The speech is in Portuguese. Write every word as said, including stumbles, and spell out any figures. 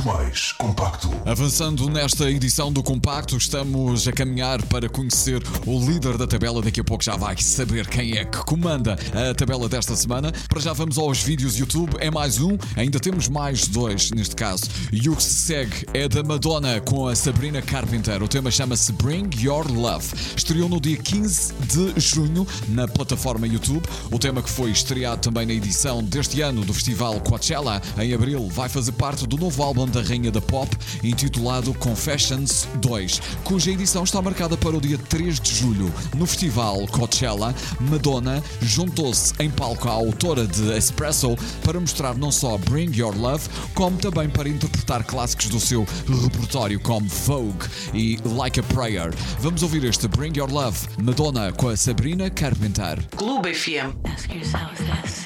muito mais compacto. Avançando nesta edição do Compacto, estamos a caminhar para conhecer o líder da tabela. Daqui a pouco já vai saber quem é que comanda a tabela desta semana. Para já vamos aos vídeos YouTube. É mais um, ainda temos mais dois neste caso. E o que se segue é da Madonna com a Sabrina Carpenter. O tema chama-se Bring Your Love. Estreou no dia quinze de junho na plataforma YouTube. O tema que foi estreado também na edição deste ano do Festival Coachella em abril vai fazer parte do novo álbum da rainha da pop, intitulado Confessions dois, cuja edição está marcada para o dia três de julho. No Festival Coachella, Madonna juntou-se em palco à autora de Espresso para mostrar não só Bring Your Love, como também para interpretar clássicos do seu repertório como Vogue e Like a Prayer. Vamos ouvir este Bring Your Love, Madonna com a Sabrina Carpenter. Clube F M. Ask yourself this.